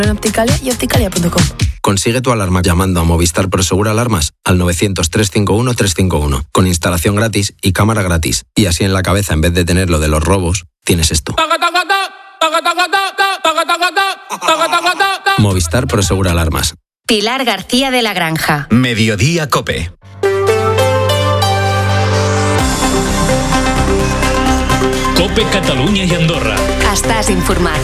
en Opticalia y opticalia.com. Consigue tu alarma llamando a Movistar Prosegur Alarmas al 900-351-351 con instalación gratis y cámara gratis. Y así en la cabeza, en vez de tener lo de los robos, tienes esto. Movistar Prosegur Alarmas. Pilar García de la Granja. Mediodía COPE. COPE Catalunya i Andorra. Estàs informat.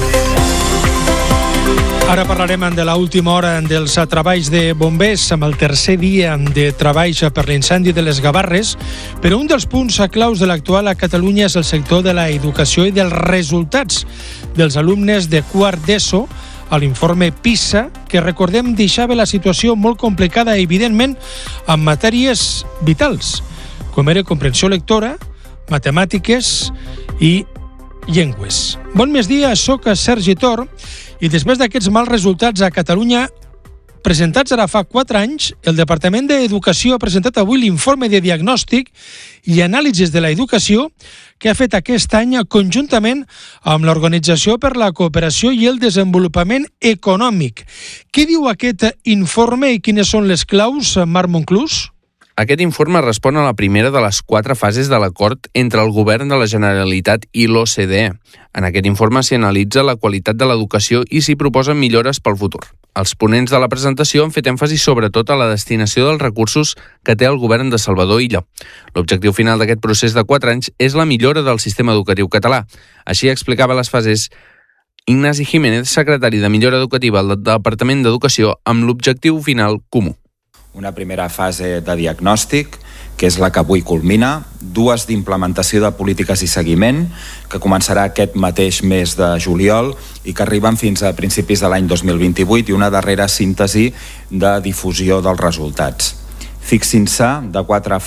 Ara parlarem de l'última hora dels treballs de bombers amb el tercer dia de treballs per l'incendi de les Gavarres, però un dels punts claus de l'actual a Catalunya és el sector de l'educació i dels resultats dels alumnes de quart d'ESO a l'informe PISA, que recordem deixava la situació molt complicada, evidentment, en matèries vitals, com era comprensió lectora, matemàtiques i llengües. Bon migdia, soc Sergi Tor, i després d'aquests mals resultats a Catalunya, presentats ara fa 4 anys, el Departament d'Educació ha presentat avui l'informe de diagnòstic i anàlisis de l'educació que ha fet aquest any conjuntament amb l'Organització per la Cooperació i el Desenvolupament Econòmic. Què diu aquest informe i quines són les claus, Marc Monclús? Aquest informe respon a la primera de les 4 fases de l'acord entre el Govern de la Generalitat i l'OCDE. En aquest informe s'hi analitza la qualitat de l'educació i s'hi proposen millores pel futur. Els ponents de la presentació han fet èmfasi sobretot a la destinació dels recursos que té el govern de Salvador Illa. L'objectiu final d'aquest procés de 4 anys és la millora del sistema educatiu català. Així explicava les fases Ignasi Jiménez, secretari de Millora Educativa del Departament d'Educació, amb l'objectiu final comú. Una primera fase de diagnòstic, que és la que avui culmina, 2 d'implementació de polítiques i seguiment, que començarà aquest mateix mes de juliol i que arriben fins a principis de l'any 2028, i una darrera síntesi de difusió dels resultats. Fixin-se, de 4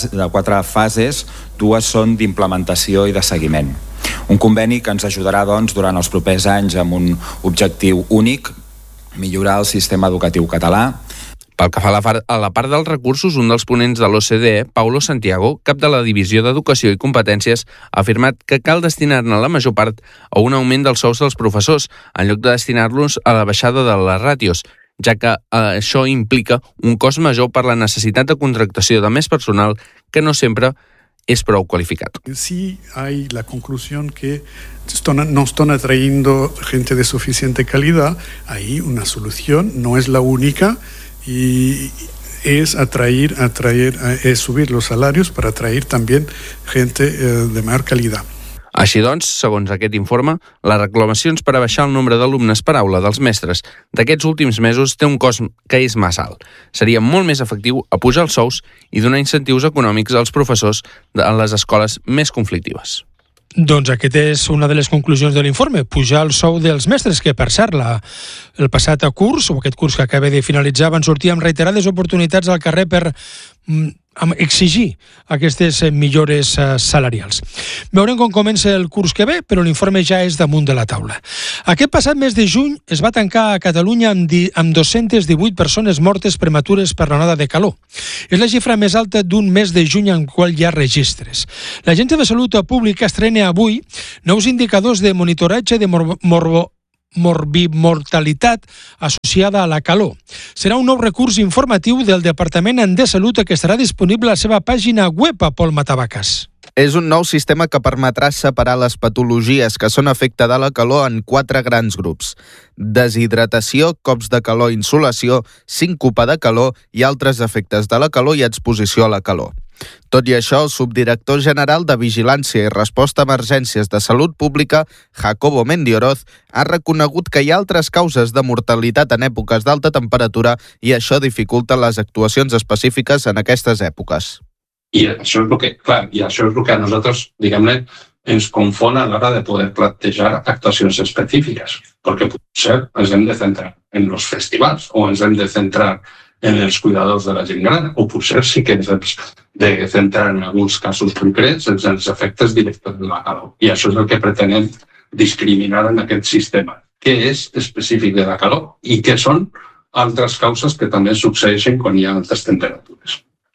fases, 2 són d'implementació i de seguiment. Un conveni que ens ajudarà, doncs, durant els propers anys amb un objectiu únic, millorar el sistema educatiu català. Pel que fa a la part dels recursos, un dels ponents de l'OCDE, Paulo Santiago, cap de la Divisió d'Educació i Competències, ha afirmat que cal destinar-ne la major part a un augment dels sous dels professors, en lloc de destinar-los a la baixada de les ràtios, ja que això implica un cost major per la necessitat de contractació de més personal que no sempre es prou qualificat. Sí hay la conclusión que no están atrayendo gente de suficiente calidad. Ahí una solución, no es la única, y es es subir los salarios para atraer también gente de mayor calidad. Així doncs, segons aquest informe, les reclamacions per a baixar el nombre d'alumnes per aula dels mestres d'aquests últims mesos té un cost que és massa alt. Seria molt més efectiu apujar els sous i donar incentius econòmics als professors de les escoles més conflictives. Doncs aquesta és una de les conclusions de l'informe, pujar el sou dels mestres, que per cert, el passat curs, o aquest curs que acaba de finalitzar, van sortir amb reiterades oportunitats al carrer per exigir aquestes millores salarials. Veurem com comença el curs que ve, però l'informe ja és damunt de la taula. Aquest passat mes de juny es va tancar a Catalunya amb 218 persones mortes prematures per l'onada de calor. És la xifra més alta d'un mes de juny en qual hi ha registres. L'Agència de Salut Pública estrena avui nous indicadors de monitoratge de morbimortalitat associada a la calor. Serà un nou recurs informatiu del Departament de Salut que estarà disponible a la seva pàgina web, a Pol Matavacas. És un nou sistema que permetrà separar les patologies que són efecte de la calor en 4 grans grups: deshidratació, cops de calor, insolació, síncope de calor i altres efectes de la calor i exposició a la calor. Tot i això, el subdirector general de Vigilància i Resposta a Emergències de Salut Pública, Jacobo Mendioroz, ha reconegut que hi ha altres causes de mortalitat en èpoques d'alta temperatura i això dificulta les actuacions específiques en aquestes èpoques. I això és el que a nosaltres, diguem-ne, ens confon a l'hora de poder plantejar actuacions específiques, perquè potser ens hem de centrar en els festivals o ens hem de centrar en els cuidadors de la gent gran, o potser sí que ens hem de centrar en alguns casos concrets en els efectes directes de la calor. I això és el que pretenem discriminar en aquest sistema. Què és específic de la calor i què són altres causes que també succeeixen quan hi ha altes temperatures.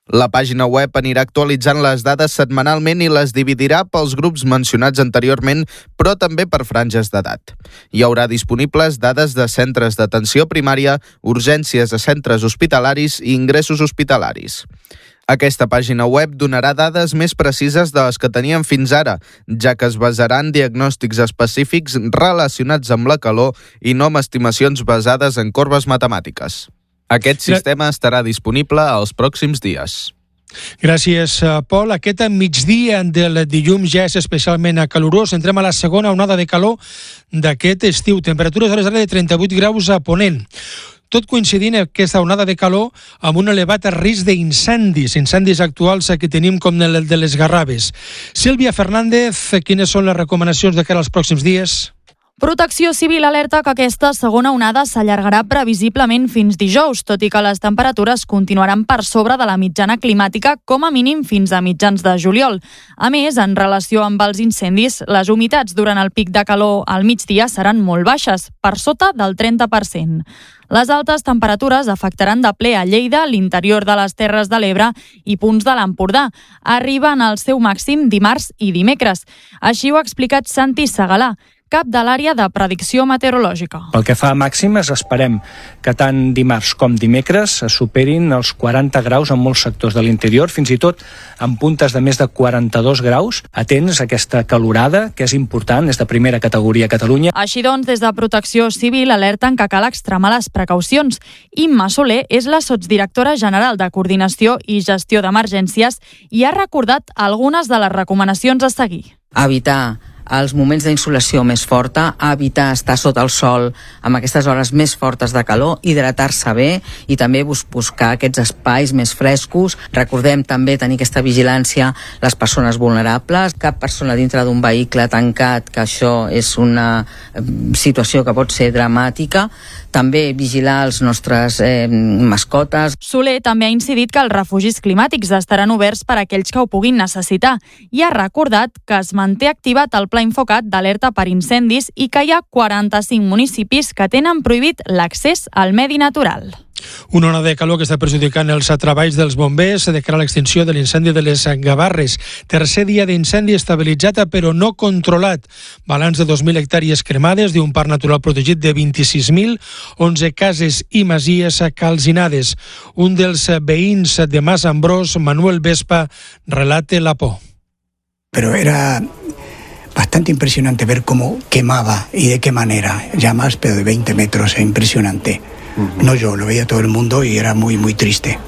La pàgina web anirà actualitzant les dades setmanalment i les dividirà pels grups mencionats anteriorment, però també per franges d'edat. Hi haurà disponibles dades de centres d'atenció primària, urgències a centres hospitalaris i ingressos hospitalaris. Aquesta pàgina web donarà dades més precises de les que teníem fins ara, ja que es basarà en diagnòstics específics relacionats amb la calor i no amb estimacions basades en corbes matemàtiques. Aquest sistema estarà disponible els pròxims dies. Gràcies, Pol. Aquest migdia del dilluns ja és especialment calorós. Entrem a la segona onada de calor d'aquest estiu. Temperatures a hores d'ara de 38 graus a Ponent. Tot coincidint aquesta onada de calor amb un elevat risc incendis actuals que tenim com el de les Garraves. Sílvia Fernández, quines són les recomanacions de cara als pròxims dies? Protecció Civil alerta que aquesta segona onada s'allargarà previsiblement fins dijous, tot i que les temperatures continuaran per sobre de la mitjana climàtica com a mínim fins a mitjans de juliol. A més, en relació amb els incendis, les humitats durant el pic de calor al migdia seran molt baixes, per sota del 30%. Les altes temperatures afectaran de ple a Lleida, l'interior de les Terres de l'Ebre i punts de l'Empordà. Arriben al seu màxim dimarts i dimecres. Així ho ha explicat Santi Segalà, cap de l'àrea de predicció meteorològica. Pel que fa a màximes, esperem que tant dimarts com dimecres es superin els 40 graus en molts sectors de l'interior, fins i tot en puntes de més de 42 graus. Atents a aquesta calorada, que és important, és de primera categoria a Catalunya. Així doncs, des de Protecció Civil alerten que cal extremar les precaucions. Imma Soler és la sotsdirectora general de Coordinació i Gestió d'Emergències i ha recordat algunes de les recomanacions a seguir. Evitar els moments d'insolació més forta, evitar estar sota el sol amb aquestes hores més fortes de calor, hidratar-se bé i també buscar aquests espais més frescos. Recordem també tenir aquesta vigilància les persones vulnerables, cap persona dintre d'un vehicle tancat, que això és una situació que pot ser dramàtica. També vigilar els nostres mascotes. Soler també ha incidit que els refugis climàtics estaran oberts per a aquells que ho puguin necessitar i ha recordat que es manté activat el Pla Infocat d'alerta per incendis i que hi ha 45 municipis que tenen prohibit l'accés al medi natural. Una onada de calor que està perjudicant els treballs dels bombers de cara a l'extinció de l'incendi de les Gavarres. Tercer dia d'incendi estabilitzat però no controlat. Balanç de 2.000 hectàrees cremades d'un parc natural protegit de 26.000, 11 cases i masies calcinades. Un dels veïns de Mas Ambrós, Manuel Vespa, relata la por. Pero era bastante impresionante ver cómo quemaba y de qué manera. Llamas, pero de 20 metros, impresionante. No yo, lo veía todo el mundo y era muy, muy triste.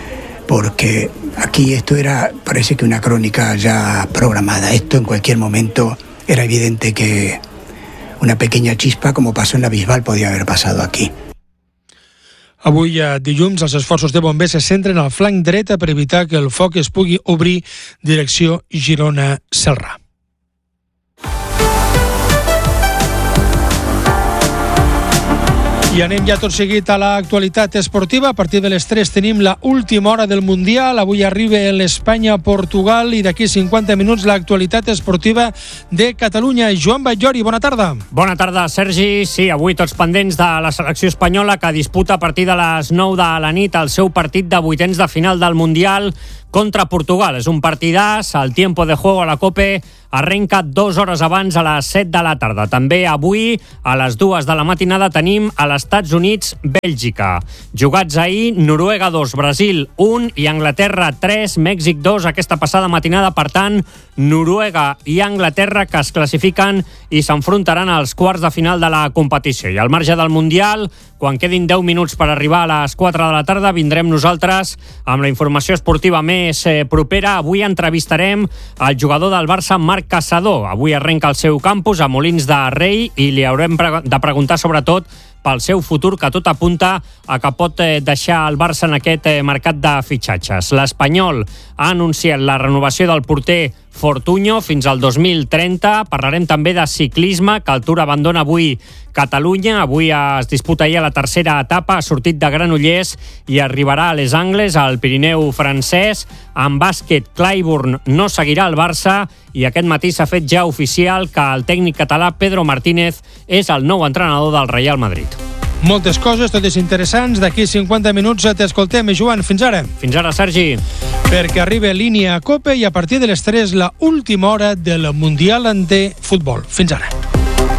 Porque aquí esto era, parece que una crónica ya programada. Esto en cualquier momento era evidente que una pequeña chispa, como pasó en la Bisbal, podía haber pasado aquí. Avui, dilluns, els esforços de bombers se centren al flanc dret per evitar que el foc es pugui obrir direcció Girona-Celrà. I anem ja tot seguit a l'actualitat esportiva. A partir de les 3 tenim la última hora del Mundial. Avui arriba l'Espanya-Portugal i d'aquí 50 minuts l'actualitat esportiva de Catalunya. Joan Batllori, bona tarda. Bona tarda, Sergi. Sí, avui tots pendents de la selecció espanyola que disputa a partir de les 9 de la nit el seu partit de vuitens de final del Mundial contra Portugal. És un partidàs, el tiempo de juego a la COPE arrenca 2 hores abans, a les 7 de la tarda. També avui, a les 2 de la matinada, tenim a l'Estats Units, Bèlgica. Jugats ahir, Noruega 2, Brasil 1 i Anglaterra 3, Mèxic 2. Aquesta passada matinada, per tant, Noruega i Anglaterra que es classifiquen i s'enfrontaran als quarts de final de la competició. I al marge del Mundial, quan quedin 10 minuts per arribar a les 4 de la tarda, vindrem nosaltres amb la informació esportiva més propera. Avui entrevistarem el jugador del Barça, Marc Caçador. Avui arrenca el seu campus a Molins de Rei i li haurem de preguntar sobretot pel seu futur, que tot apunta a que pot deixar el Barça en aquest mercat de fitxatges. L'Espanyol ha anunciat la renovació del porter Fortuño fins al 2030. Parlarem també de ciclisme, que el Tour abandona avui Catalunya. Avui es disputa ja la tercera etapa, ha sortit de Granollers i arribarà a Les Angles, al Pirineu francès. En bàsquet, Clyburn no seguirà al Barça i aquest matí s'ha fet ja oficial que el tècnic català Pedro Martínez és el nou entrenador del Real Madrid. Moltes coses, totes interessants. D'aquí 50 minuts t'escoltem. Joan, fins ara. Fins ara, Sergi. Perquè arriba Línia Cope i a partir de les 3 la última hora del Mundial de Futbol. Fins ara.